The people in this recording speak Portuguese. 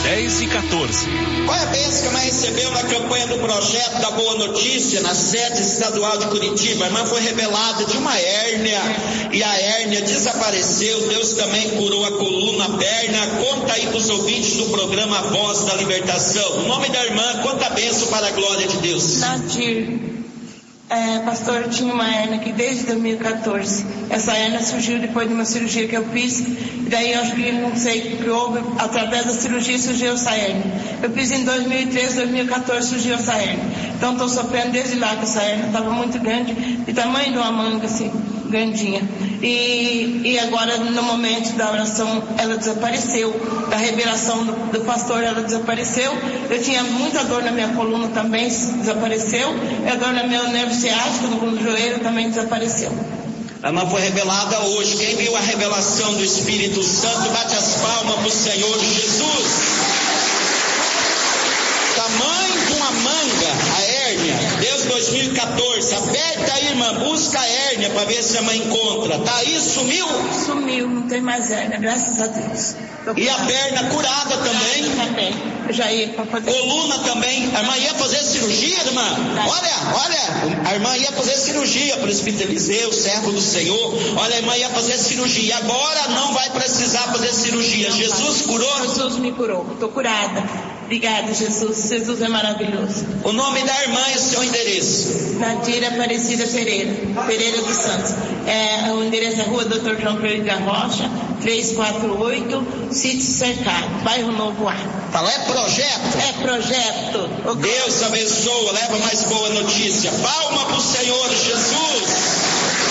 10h14. Qual é a bênção que a irmã recebeu na campanha do projeto da Boa Notícia, na sede estadual de Curitiba? A irmã foi rebelada de uma hérnia e a hérnia desapareceu. Deus também curou a coluna, a perna. Conta aí para os ouvintes do programa Voz da Libertação. O nome da irmã, conta a bênção para a glória de Deus. Nadir. Pastor, eu tinha uma hérnia aqui desde 2014. Essa hérnia surgiu depois de uma cirurgia que eu fiz. E daí eu acho que não sei o que houve. Através da cirurgia surgiu essa hérnia. Eu fiz em 2013, 2014 surgiu essa hérnia. Então estou sofrendo desde lá que essa hérnia estava muito grande, de tamanho de uma manga assim, grandinha. E agora no momento da oração ela desapareceu. Da revelação do pastor ela desapareceu. Eu tinha muita dor na minha coluna também, desapareceu. E a dor no meu nervo ciático, no joelho também desapareceu. A irmã foi revelada hoje. Quem viu a revelação do Espírito Santo, bate as palmas para o Senhor Jesus. Tamanho de uma manga, a hérnia, desde 2014. Aperta aí, irmã, busca a hérnia para ver se a irmã encontra. Tá aí, sumiu? Sumiu, não tem mais hérnia, graças a Deus. E a perna curada também? Também. Eu já ia para fazer. Coluna também. A irmã ia fazer cirurgia, irmã? Olha, a irmã ia fazer cirurgia para o Espírito Eliseu, servo do Senhor. Olha, a irmã ia fazer cirurgia. Agora não vai precisar fazer cirurgia. Jesus curou? Jesus me curou. Estou curada. Obrigada, Jesus. Jesus é maravilhoso. O nome da irmã e o seu endereço? Nadir Aparecida Pereira dos Santos. O endereço é Rua Dr. João Pedro da Rocha, 348, Sítio Cercado, Bairro Novo Ar. Fala, é projeto? É projeto. Deus abençoa, leva mais boa notícia. Palma para o Senhor Jesus.